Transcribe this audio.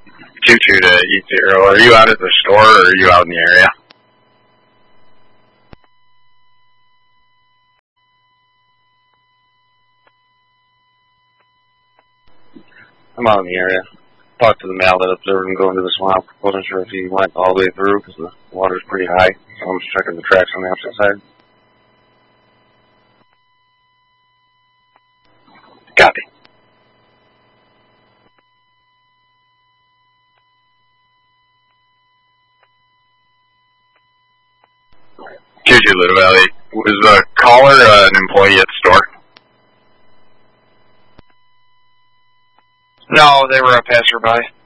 2-2 to E0. Are you out at the store or are you out in the area? I'm out in the area. Talked to the male that observed him going to the swamp. Wasn't sure if he went all the way through because the water's pretty high. So I'm just checking the tracks on the opposite side. Copy. 2-2 Little Valley. Was the caller an employee at the store? No, they were a passerby.